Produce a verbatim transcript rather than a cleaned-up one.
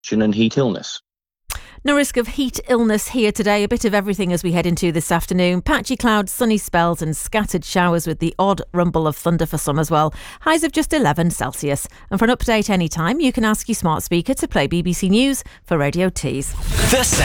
and heat illness. No risk of heat illness here today. A bit of everything as we head into this afternoon. Patchy clouds, sunny spells and scattered showers with the odd rumble of thunder for some as well. Highs of just eleven Celsius. And for an update anytime, you can ask your smart speaker to play B B C News for Radio Tees.